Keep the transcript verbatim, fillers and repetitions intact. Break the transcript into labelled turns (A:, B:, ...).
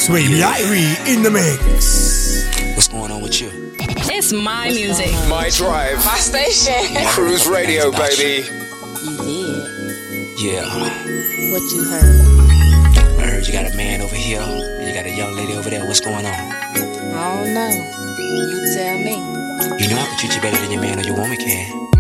A: Swaley Irie in the mix.
B: What's going on with you?
C: It's my music.
D: My drive.
E: My station.
D: Cruise radio, baby.
E: You did?
B: Yeah.
E: What you heard?
B: I heard you got a man over here, and you got a young lady over there. What's going on?
E: I don't know. You tell me.
B: You know I can treat you better than your man or your woman can.